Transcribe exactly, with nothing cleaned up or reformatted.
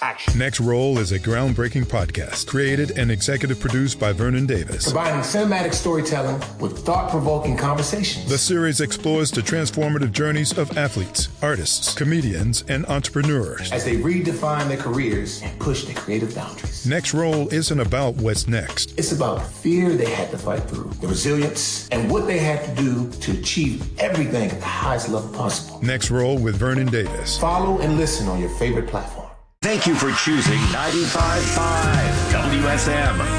action. Next Roll is a groundbreaking podcast created and executive produced by Vernon Davis. Combining cinematic storytelling with thought-provoking conversations. The series explores the transformative journeys of athletes, artists, comedians, and entrepreneurs as they redefine their careers and push their creative boundaries. Next Roll isn't about what's next. It's about the fear they had to fight through, the resilience, and what they had to do to achieve everything at the highest level possible. Next Roll with Vernon Davis. Follow and listen on your favorite platform. Thank you for choosing ninety-five point five W S M.